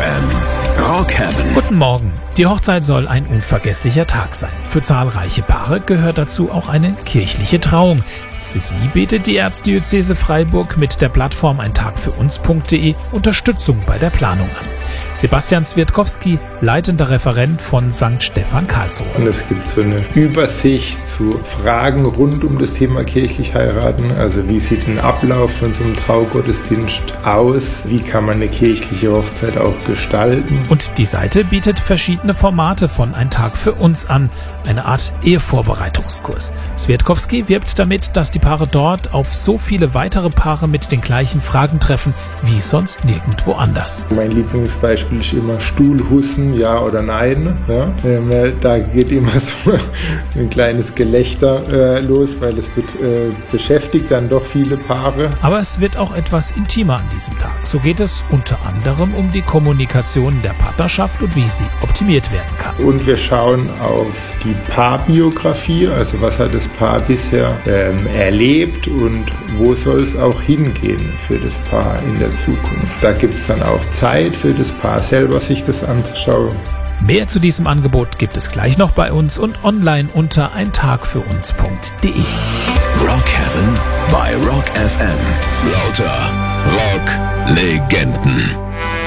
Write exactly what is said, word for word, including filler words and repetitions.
M. Rock Heaven. Guten Morgen. Die Hochzeit soll ein unvergesslicher Tag sein. Für zahlreiche Paare gehört dazu auch eine kirchliche Trauung. Für sie bietet die Erzdiözese Freiburg mit der Plattform ein tag für uns punkt de Unterstützung bei der Planung an. Sebastian Swiatkowski, leitender Referent von Sankt Stephan Karlsruhe. Und es gibt so eine Übersicht zu Fragen rund um das Thema kirchlich heiraten. Also wie sieht ein Ablauf von so einem Traugottesdienst aus? Wie kann man eine kirchliche Hochzeit auch gestalten? Und die Seite bietet verschiedene Formate von Ein Tag für uns an, eine Art Ehevorbereitungskurs. Swiatkowski wirbt damit, dass die Paare dort auf so viele weitere Paare mit den gleichen Fragen treffen, wie sonst nirgendwo anders. Mein Lieblingsbeispiel ist immer Stuhlhussen, ja oder nein. Ja? Da geht immer so ein kleines Gelächter äh, los, weil es wird, äh, beschäftigt dann doch viele Paare. Aber es wird auch etwas intimer an diesem Tag. So geht es unter anderem um die Kommunikation der Partnerschaft und wie sie optimiert werden kann. Und wir schauen auf die Paarbiografie, also was hat das Paar bisher ähm, erlebt und wo soll es auch hingehen für das Paar in der Zukunft. Da gibt es dann auch Zeit für das Paar selber, sich das anzuschauen. Mehr zu diesem Angebot gibt es gleich noch bei uns und online unter ein tag für uns punkt de. Rock Heaven bei Rock F M. Lauter Rock-Legenden.